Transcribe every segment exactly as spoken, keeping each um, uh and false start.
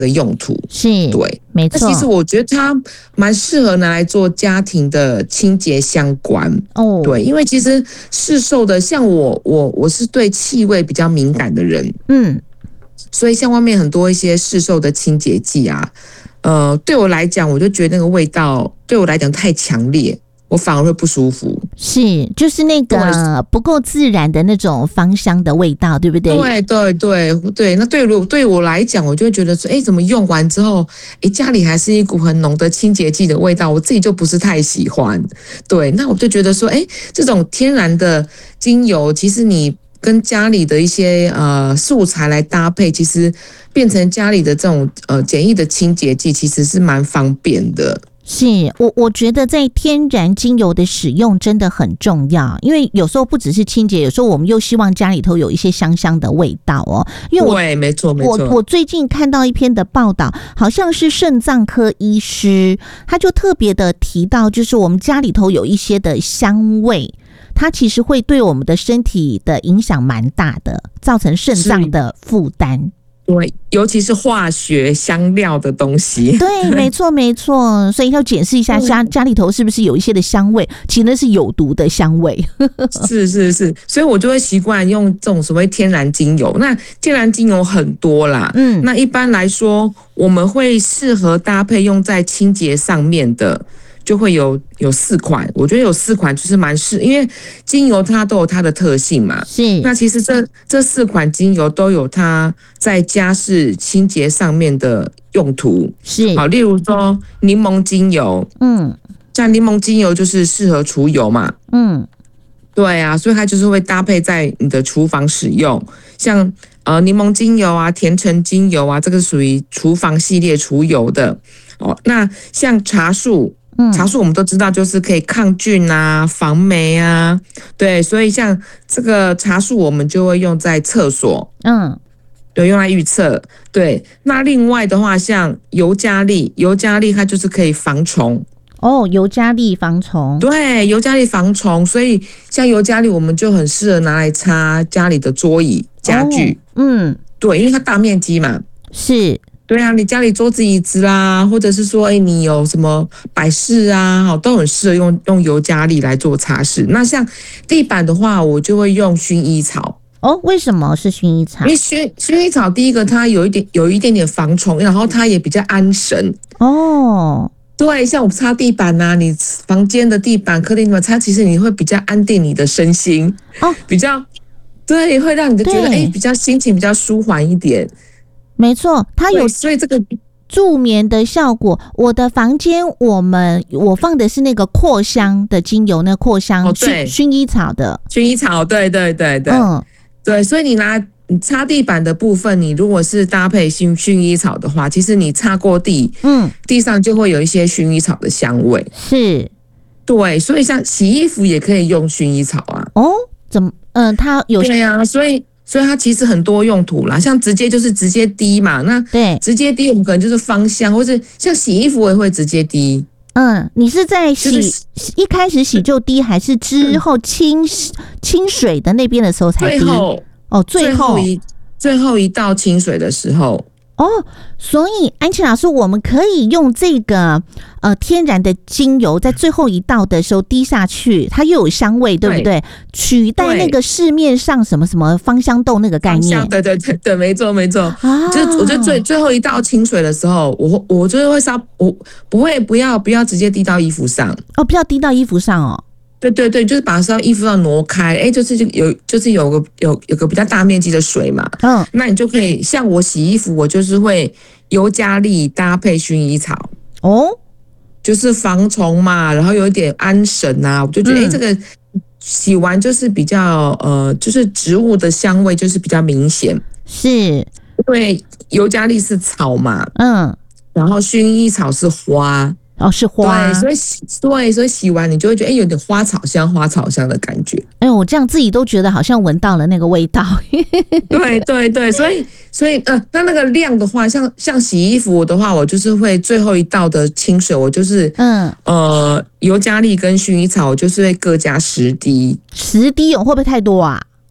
的用途。 是， 对， 没错。 那其实我觉得它蛮适合拿来做家庭的清洁相关哦。对，因为其实市售的，像我我我是对气味比较敏感的人，嗯，所以像外面很多一些市售的清洁剂啊，呃，对我来讲，我就觉得那个味道对我来讲太强烈。我反而会不舒服， 是，就是那个不够自然的那种芳香的味道，对不对？ 对对对对，那对我对我来讲，我就会觉得说，哎，怎么用完之后，哎，家里还是一股很浓的清洁剂的味道，我自己就不是太喜欢。对，那我就觉得说，哎，这种天然的精油，其实你跟家里的一些呃素材来搭配，其实变成家里的这种呃简易的清洁剂，其实是蛮方便的。 是我我觉得在天然精油的使用真的很重要，因为有时候不只是清洁，有时候我们又希望家里头有一些香香的味道哦。因为我对，没错没错。 我我最近看到一篇的报道，好像是肾脏科医师，他就特别的提到，就是我们家里头有一些的香味，它其实会对我们的身体的影响蛮大的，造成肾脏的负担。 对，尤其是化学香料的东西。 对，没错没错，所以要检视一下家家里头是不是有一些的香味，其实那是有毒的香味。 是是是，所以我就会习惯用这种所谓天然精油。那天然精油很多啦，嗯，那一般来说我们会适合搭配用在清洁上面的。就会有有四款，我觉得有四款就是蛮适，因为精油它都有它的特性嘛。 是。 那其实这这四款精油都有它在家事清洁上面的用途。 是。 好，例如说柠檬精油，嗯，像柠檬精油就是适合除油嘛。嗯，对啊，所以它就是会搭配在你的厨房使用，像呃柠檬精油啊、甜橙精油啊，这个属于厨房系列除油的。哦，那像茶树。茶树我们都知道，就是可以抗菌啊、防霉啊，对，所以像这个茶树，我们就会用在厕所，嗯，对，用来预测。对，那另外的话，像尤加利，尤加利它就是可以防虫。 哦，尤加利防虫， 对，尤加利防虫，所以像尤加利，我们就很适合拿来擦家里的桌椅、家具。哦、嗯，对，因为它大面积嘛。 是。 对啊，你家里桌子椅子啦，或者是说，哎，你有什么摆饰啊，都很适合用用尤加利来做擦拭。那像地板的话，我就会用薰衣草。 哦，为什么是薰衣草？ 因为薰薰衣草，第一个它有一点有一点点防虫，然后它也比较安神。哦，对，像我擦地板啊，你房间的地板、客厅地板擦，其实你会比较安定你的身心。哦，比较对，会让你的觉得哎，比较心情比较舒缓一点。 没错，它有所以这个助眠的效果。我的房间，我们我放的是那个扩香的精油，那扩香、哦、薰薰衣草的薰衣草，对对对对，嗯，对，所以你拿你擦地板的部分，你如果是搭配薰薰衣草的话，其实你擦过地，嗯，地上就会有一些薰衣草的香味。 是， 对，所以像洗衣服也可以用薰衣草啊。 哦，怎么？嗯，它有对啊，所以。所以它其实很多用途啦，像直接就是直接滴嘛，那对直接滴我们可能就是芳香，或是像洗衣服我也会直接滴。 嗯，你是在洗、就是、一开始洗就滴，还是之后清、嗯、清水的那边的时候才滴？ 最后哦，最后最后一最后一道清水的时候。 哦，所以安琪老师，我们可以用这个呃天然的精油，在最后一道的时候滴下去，它又有香味，对不对？取代那个市面上什么什么芳香豆那个概念。 对对对对，没错没错。啊，就是我觉得最最后一道清水的时候，我我就会稍我不会不要不要直接滴到衣服上。 哦，不要滴到衣服上哦。 对对对，就是把它衣服上挪开，哎，就是有就是有个有有个比较大面积的水嘛，嗯，那你就可以像我洗衣服，我就是会尤加利搭配薰衣草，哦，就是防虫嘛，然后有一点安神啊，我就觉得哎、嗯，这个洗完就是比较呃，就是植物的香味就是比较明显， 是， 因为尤加利是草嘛，嗯，然后薰衣草是花。 哦，是花， 对，所以洗对，所以洗完你就会觉得，哎、欸，有点花草香、花草香的感觉。 哎、欸，我这样自己都觉得好像闻到了那个味道。 对对对，所以所以呃，那那个量的话，像像洗衣服的话，我就是会最后一道的清水，我就是嗯呃尤加利跟薰衣草，我就是会各加十滴。 十滴哦，会不会太多啊？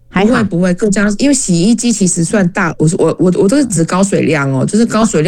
还好不会不会，各家因为洗衣机其实算大，我我我我都是指高水量哦，就是高水量。